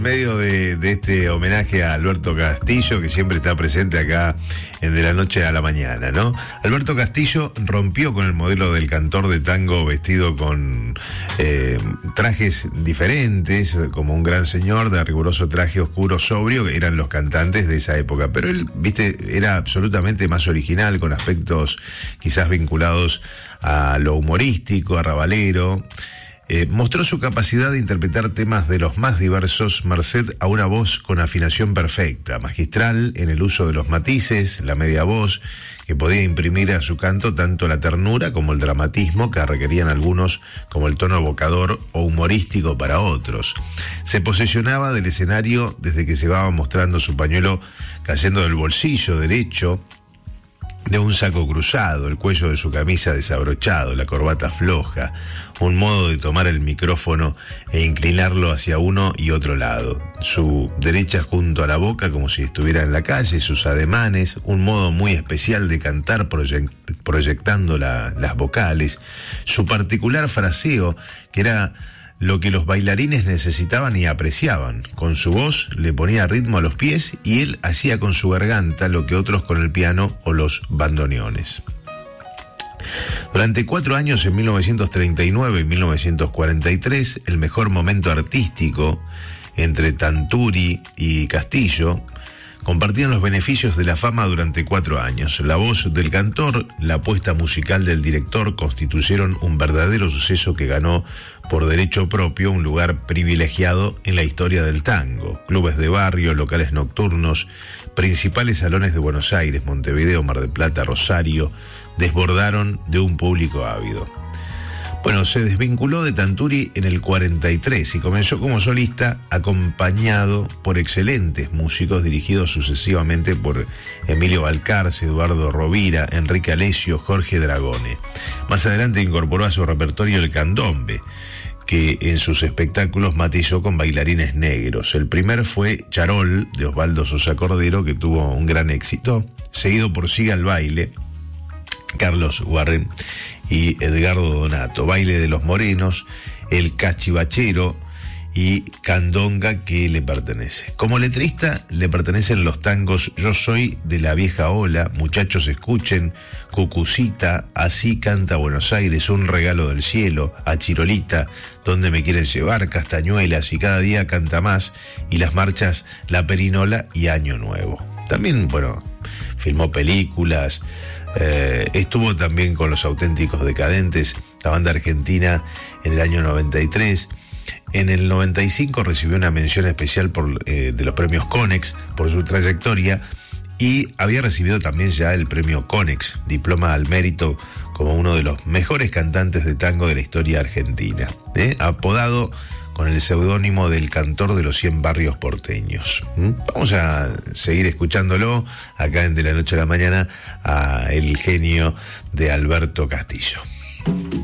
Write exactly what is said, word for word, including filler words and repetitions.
Medio de, de este homenaje a Alberto Castillo, que siempre está presente acá en De la Noche a la Mañana, ¿no? Alberto Castillo rompió con el modelo del cantor de tango vestido con eh, trajes diferentes, como un gran señor de riguroso traje oscuro sobrio, que eran los cantantes de esa época. Pero él, viste, era absolutamente más original, con aspectos quizás vinculados a lo humorístico, arrabalero. Eh, mostró su capacidad de interpretar temas de los más diversos, merced a una voz con afinación perfecta, magistral en el uso de los matices, la media voz, que podía imprimir a su canto tanto la ternura como el dramatismo que requerían algunos, como el tono evocador o humorístico para otros. Se posesionaba del escenario desde que se iba mostrando su pañuelo cayendo del bolsillo derecho de un saco cruzado, el cuello de su camisa desabrochado, la corbata floja, un modo de tomar el micrófono e inclinarlo hacia uno y otro lado, su derecha junto a la boca como si estuviera en la calle, sus ademanes, un modo muy especial de cantar proyect- proyectando la, las vocales, su particular fraseo que era lo que los bailarines necesitaban y apreciaban. Con su voz le ponía ritmo a los pies y él hacía con su garganta lo que otros con el piano o los bandoneones. Durante cuatro años, en mil novecientos treinta y nueve y mil novecientos cuarenta y tres, el mejor momento artístico entre Tanturi y Castillo, compartían los beneficios de la fama durante cuatro años. La voz del cantor, la apuesta musical del director constituyeron un verdadero suceso que ganó por derecho propio un lugar privilegiado en la historia del tango. Clubes de barrio, locales nocturnos, principales salones de Buenos Aires, Montevideo, Mar del Plata, Rosario, desbordaron de un público ávido. Bueno, se desvinculó de Tanturi en el cuarenta y tres y comenzó como solista, acompañado por excelentes músicos dirigidos sucesivamente por Emilio Balcarce, Eduardo Rovira, Enrique Alessio, Jorge Dragone. Más adelante incorporó a su repertorio el candombe, que en sus espectáculos matizó con bailarines negros. El primer fue Charol, de Osvaldo Sosa Cordero, que tuvo un gran éxito, seguido por Siga el Baile, Carlos Warren y Edgardo Donato, Baile de los Morenos, El Cachivachero y Candonga, que le pertenece. Como letrista le pertenecen los tangos Yo Soy de la Vieja Ola, Muchachos Escuchen, Cucucita, Así Canta Buenos Aires, Un Regalo del Cielo, A Chirolita, Donde Me Quieren Llevar, Castañuelas y Cada Día Canta Más, y las marchas La Perinola y Año Nuevo. También, bueno, filmó películas. Eh, estuvo también con Los Auténticos Decadentes, la banda argentina, en el año noventa y tres. En el noventa y cinco recibió una mención especial por, eh, de los premios Conex por su trayectoria, y había recibido también ya el premio Conex, diploma al mérito como uno de los mejores cantantes de tango de la historia argentina, ¿eh? Apodado con el seudónimo del cantor de los cien barrios porteños. ¿Mm? Vamos a seguir escuchándolo acá en De la Noche a la Mañana, a el genio de Alberto Castillo.